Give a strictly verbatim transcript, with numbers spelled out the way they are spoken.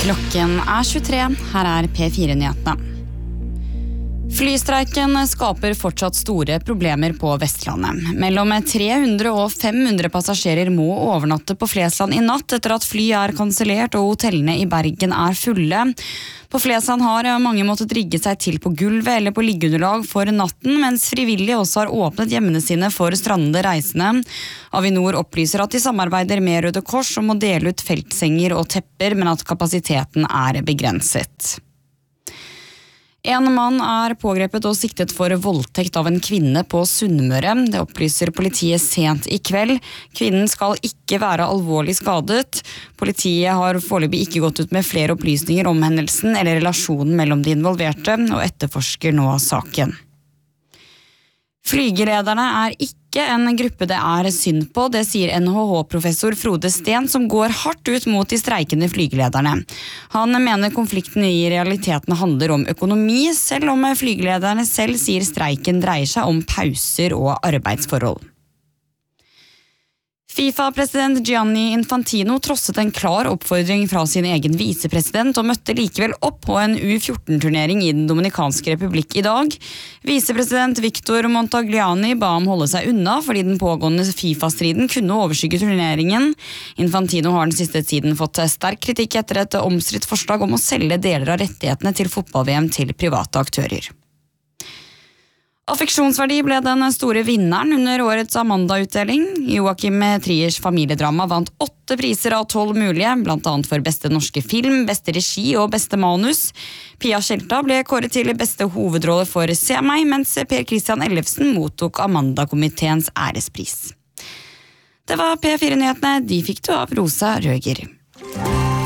Klokken er tjuetre, her er P fire-nyhetene. Flystreiken skaper fortsatt store problemer på Vestlandet. Mellom tre hundre og fem hundre passasjerer må overnatte på Flesland i natt etter at fly er kansellert og hotellene i Bergen er fulle. På Flesland har mange måttet rigge seg til på gulvet eller på liggeunderlag for natten, mens frivillige også har åpnet hjemmene sine for strandede reisende. Avinor opplyser at de samarbeider med Røde Kors om å dele ut feltsenger og tepper, men at kapasiteten er begrenset. En mann er pågrepet og siktet for voldtekt av en kvinne på Sunnmøre. Det opplyser politiet sent i kveld. Kvinnen skal ikke være alvorlig skadet. Politiet har foreløpig ikke gått ut med flere opplysninger om hendelsen eller relasjonen mellom de involverte, og etterforsker nå saken. Flygelederne er ikke en gruppe det er synd på, det sier N H H-professor Frode Steen, som går hardt ut mot de streikende flygelederne. Han mener konflikten i realiteten handler om økonomi, selv om flygelederne selv sier streiken dreier seg om pauser og arbeidsforhold. FIFA-president Gianni Infantino trosset en klar oppfordring fra sin egen visepresident og møtte likevel opp på en U fjorten-turnering i den Dominikanske republikk i dag. Visepresident Victor Montagliani ba ham holde seg unna fordi den pågående FIFA-striden kunne overskygge turneringen. Infantino har den siste tiden fått sterk kritikk etter et omstridt forslag om å selge deler av rettighetene til fotball-V M til private aktører. Affeksjonsverdi ble den store vinneren under årets Amanda-utdeling. Joachim Triers familiedrama vant åtte priser av tolv mulige, blant annet for beste norske film, beste regi og beste manus. Pia Tjelta ble kåret til beste hovedrolle for Se meg, mens Per Christian Ellefsen mottok Amanda-komiteens ærespris. Det var P fire-nyhetene, de fikk du av Rosa Røger.